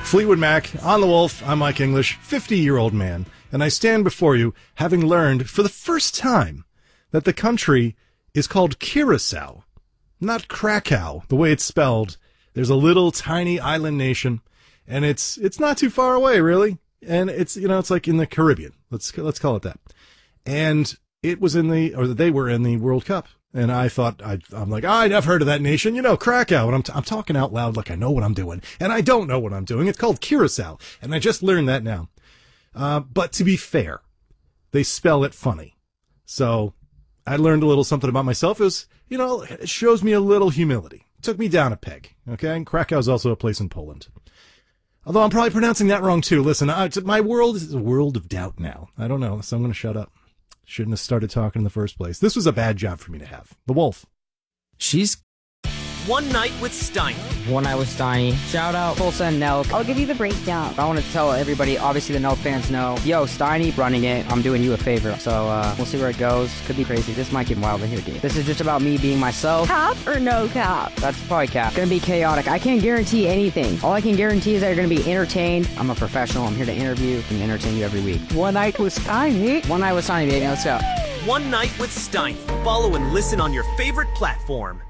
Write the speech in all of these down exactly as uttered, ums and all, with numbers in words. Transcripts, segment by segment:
Fleetwood Mac, on the Wolf. I'm Mike English, fifty-year-old man, and I stand before you having learned for the first time that the country is called Curacao, not Krakow, the way it's spelled. There's a little tiny island nation, and it's it's not too far away, really. And it's, you know, it's like in the Caribbean. Let's let's call it that. And it was in the, or they were in the World Cup. And I thought, I, I'm like, I'd have heard of that nation, you know, Krakow. And I'm, t- I'm talking out loud like I know what I'm doing. And I don't know what I'm doing. It's called Curacao. And I just learned that now. Uh, but to be fair, they spell it funny. So I learned a little something about myself. It was, you know, it shows me a little humility. It took me down a peg. Okay. And Krakow is also a place in Poland. Although I'm probably pronouncing that wrong too. Listen, I, my world is a world of doubt now. I don't know. So I'm going to shut up. Shouldn't have started talking in the first place. This was a bad job for me to have. The Wolf. She's... One Night with Steiny. One Night with Steiny. Shout out Tulsa and Nelk. I'll give you the breakdown. I want to tell everybody, obviously the Nelk fans know, yo, Steiny running it, I'm doing you a favor. So uh, we'll see where it goes. Could be crazy. This might get wild in here, dude. This is just about me being myself. Cap or no cap? That's probably cap. Gonna be chaotic. I can't guarantee anything. All I can guarantee is that you're gonna be entertained. I'm a professional. I'm here to interview and entertain you every week. One Night with Steiny. One Night with Steiny, baby. Let's go. One Night with Steiny. Follow and listen on your favorite platform.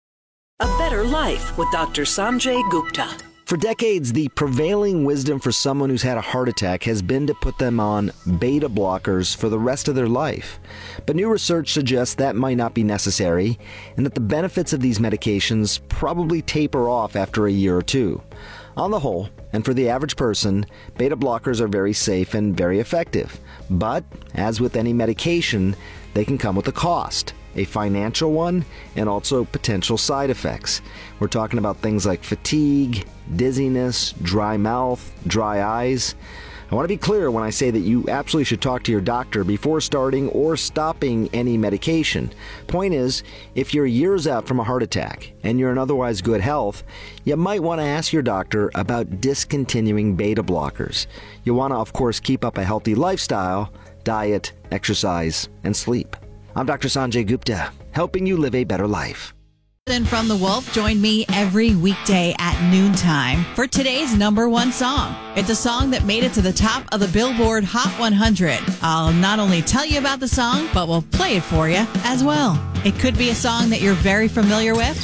A Better Life with Doctor Sanjay Gupta. For decades, the prevailing wisdom for someone who's had a heart attack has been to put them on beta blockers for the rest of their life. But new research suggests that might not be necessary, and that the benefits of these medications probably taper off after a year or two. On the whole, and for the average person, beta blockers are very safe and very effective. But, as with any medication, they can come with a cost. A financial one, and also potential side effects. We're talking about things like fatigue, dizziness, dry mouth, dry eyes. I want to be clear when I say that you absolutely should talk to your doctor before starting or stopping any medication. Point is, if you're years out from a heart attack and you're in otherwise good health, you might want to ask your doctor about discontinuing beta blockers. You want to, of course, keep up a healthy lifestyle, diet, exercise, and sleep. I'm Doctor Sanjay Gupta, helping you live a better life. And from The Wolf, join me every weekday at noontime for today's number one song. It's a song that made it to the top of the Billboard Hot one hundred. I'll not only tell you about the song, but we'll play it for you as well. It could be a song that you're very familiar with,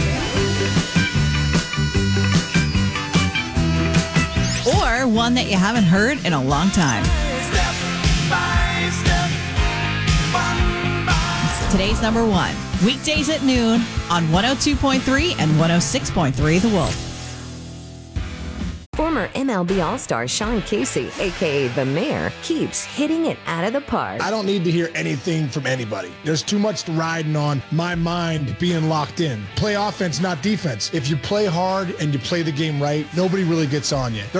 or one that you haven't heard in a long time. Today's number one, weekdays at noon on one oh two point three and one oh six point three The Wolf. Former M L B All-Star Sean Casey, a k a. The Mayor, keeps hitting it out of the park. I don't need to hear anything from anybody. There's too much riding on my mind being locked in. Play offense, not defense. If you play hard and you play the game right, nobody really gets on you.